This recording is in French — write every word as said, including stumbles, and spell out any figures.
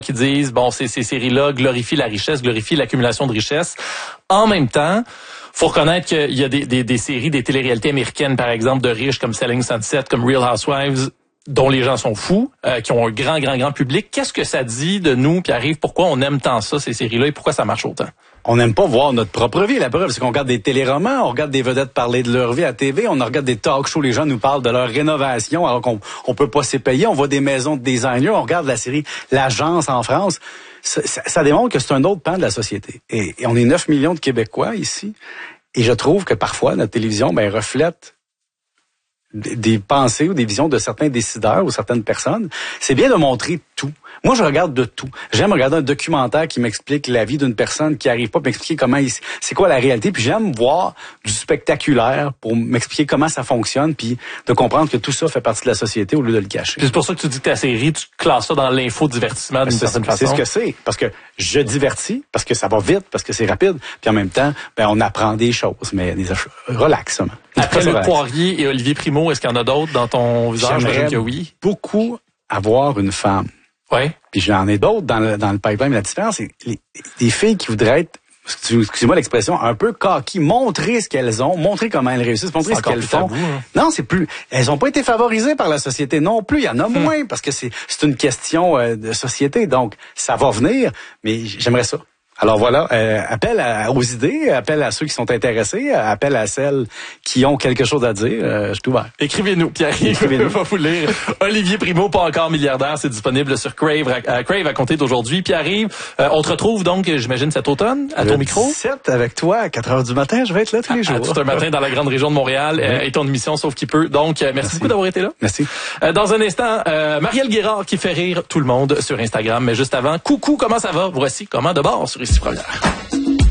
qui disent, bon, ces, ces séries-là glorifient la richesse, glorifient l'accumulation de richesse. En même temps, faut reconnaître qu'il y a des, des, des séries, des téléréalités américaines, par exemple, de riches comme Selling Sunset, comme Real Housewives, dont les gens sont fous, euh, qui ont un grand, grand, grand public. Qu'est-ce que ça dit de nous, Pierre-Yves? Pourquoi on aime tant ça, ces séries-là, et pourquoi ça marche autant? On n'aime pas voir notre propre vie. La preuve, c'est qu'on regarde des téléromans, on regarde des vedettes parler de leur vie à T V, on regarde des talk shows, les gens nous parlent de leur rénovation alors qu'on on peut pas s'y payer. On voit des maisons de designers, on regarde la série L'Agence en France. Ça, ça, ça démontre que c'est un autre pan de la société. Et, et on est neuf millions de Québécois ici. Et je trouve que parfois, notre télévision, ben, reflète des pensées ou des visions de certains décideurs ou certaines personnes. C'est bien de montrer tout. Moi, je regarde de tout. J'aime regarder un documentaire qui m'explique la vie d'une personne qui arrive pas à m'expliquer comment il, c'est quoi la réalité. Puis j'aime voir du spectaculaire pour m'expliquer comment ça fonctionne, puis de comprendre que tout ça fait partie de la société au lieu de le cacher. Puis c'est pour ça que tu dis que ta série, tu classes ça dans l'infodivertissement d'une certaine façon. C'est ce que c'est. Parce que je divertis, parce que ça va vite, parce que c'est rapide. Puis en même temps, ben, on apprend des choses, mais des relax. Après Luc Poirier et Olivier Primo, est-ce qu'il y en a d'autres dans ton visage? J'aimerais que oui. beaucoup avoir une femme. Ouais. Puis j'en ai d'autres dans le, dans le pipeline. La différence, c'est les, les filles qui voudraient être, excusez-moi l'expression, un peu coquilles, montrer ce qu'elles ont, montrer comment elles réussissent, montrer ce qu'elles font. Tabou, hein. Non, c'est plus. Elles n'ont pas été favorisées par la société non plus. Il y en a hmm. moins parce que c'est c'est une question euh, de société. Donc ça va venir, mais j'aimerais ça. Alors voilà, euh, appel à, aux idées, appel à ceux qui sont intéressés, appel à celles qui ont quelque chose à dire. Euh, je suis ouvert. Écrivez-nous, Pierre-Yves, Écrivez-nous. Va vous lire. Olivier Primo, pas encore milliardaire, c'est disponible sur Crave à, Crave à compter d'aujourd'hui. Pierre-Yves, euh, on te retrouve donc, j'imagine, cet automne, à ton micro. dix-sept avec toi, à quatre heures du matin, je vais être là tous les jours. À, à tout un matin dans la grande région de Montréal, oui. euh, et ton émission Sauf qui peut. Donc, euh, merci, merci beaucoup d'avoir été là. Merci. Euh, dans un instant, euh, Marielle Guérard qui fait rire tout le monde sur Instagram. Mais juste avant, coucou, comment ça va? Voici Comment de bord sur Ici Première.